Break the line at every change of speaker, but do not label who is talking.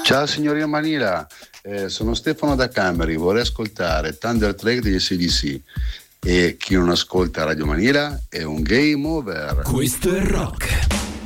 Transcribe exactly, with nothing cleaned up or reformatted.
Ciao signorina Manila, eh, sono Stefano da Cameri, vorrei ascoltare Thunder Track degli A C D C e chi non ascolta Radio Manila è un game over.
Questo è rock.